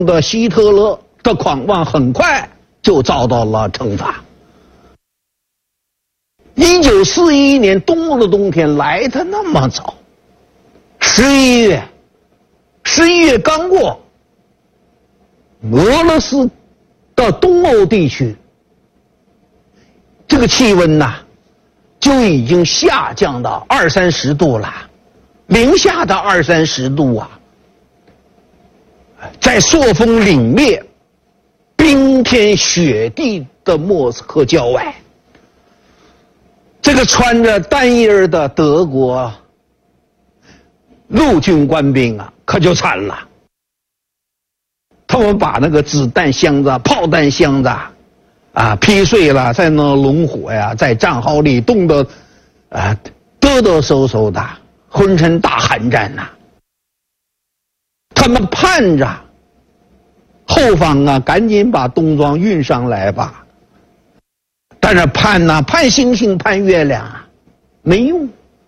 的希特勒的狂妄很快就遭到了惩罚。1941年东欧的冬天来得那么早，11月刚过，俄罗斯的东欧地区这个气温呐，就已经下降到20-30度了，零下的20-30度啊！在朔风凛冽、冰天雪地的莫斯科郊外，这个穿着单衣儿的德国陆军官兵啊，可就惨了。他们把那个子弹箱子、炮弹箱子啊劈碎了，在那龙火呀，在战壕里冻得嘚嘚嗖嗖的，浑身大汗战呐。他们盼着后方啊，赶紧把冬装运上来吧。但是盼呐，盼星星盼月亮啊，没用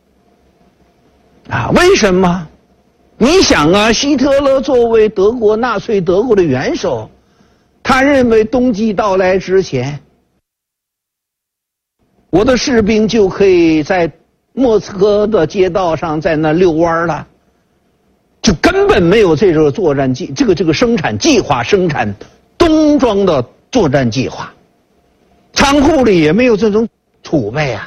啊！为什么？你想啊，希特勒作为纳粹德国的元首，他认为冬季到来之前，我的士兵就可以在莫斯科的街道上在那遛弯了，就根本没有这个作战这个生产计划，生产冬装的作战计划，仓库里也没有这种储备啊。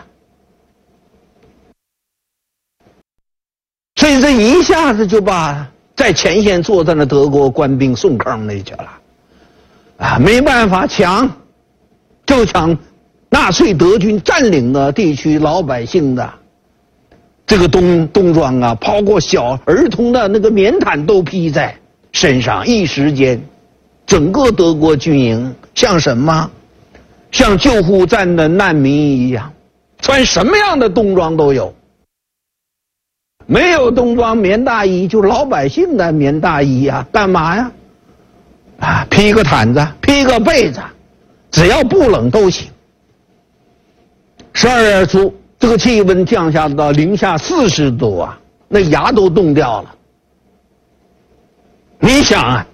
所以这一下子就把在前线作战的德国官兵送坑里去了，啊，没办法抢，就抢纳粹德军占领的地区老百姓的这个冬装啊，包括小儿童的那个棉毯都披在身上，一时间，整个德国军营像什么？像救护站的难民一样，穿什么样的冬装都有。没有冬装棉大衣，就是老百姓的棉大衣啊，干嘛呀？啊，披个毯子，披个被子，只要不冷都行。12月初，这个气温降下到零下40度啊，那牙都冻掉了。你想啊，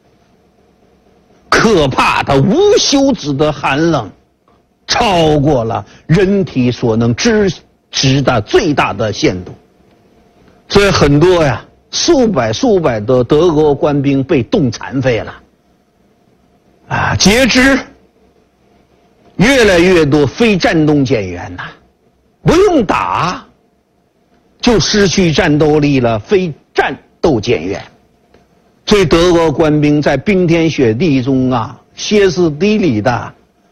可怕的无休止的寒冷，超过了人体所能支持的最大的限度。所以很多呀，数百的德国官兵被冻残废了，啊，截肢，越来越多非战斗减员呐，不用打就失去战斗力了，非战斗减员。所以德国官兵在冰天雪地中啊，歇斯底里的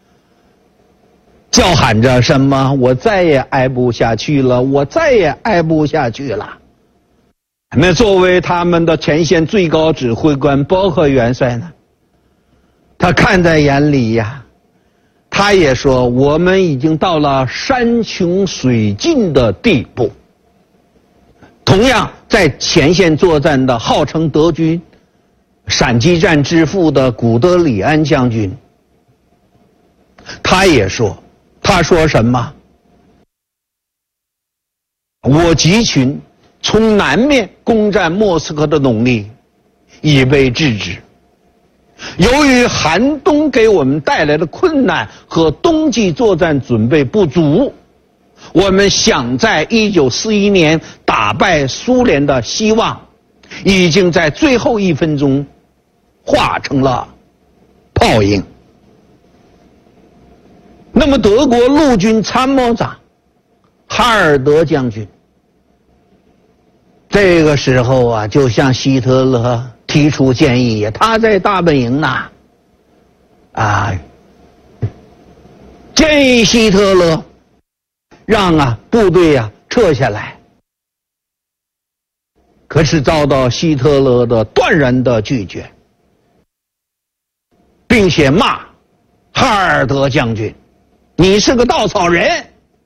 叫喊着什么：“我再也挨不下去了，我再也挨不下去了。”那作为他们的前线最高指挥官包克元帅呢，他看在眼里呀，他也说我们已经到了山穷水尽的地步。同样在前线作战的号称德军闪击战之父的古德里安将军，他也说，他说什么？我集群从南面攻占莫斯科的努力已被制止。由于寒冬给我们带来的困难和冬季作战准备不足，我们想在1941年打败苏联的希望，已经在最后1分钟化成了泡影。那么德国陆军参谋长哈尔德将军这个时候啊，就向希特勒提出建议，他在大本营呐，建议希特勒让部队撤下来，可是遭到希特勒的断然的拒绝，并且骂哈尔德将军：“你是个稻草人。”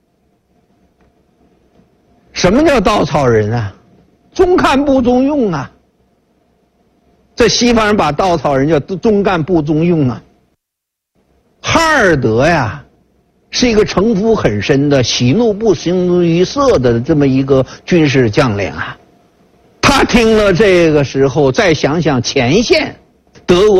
什么叫稻草人啊？中看不中用啊！这西方人把稻草人叫中干不中用啊。哈尔德呀，是一个城府很深的、喜怒不形于色的这么一个军事将领啊。他听了这个时候，再想想前线德国。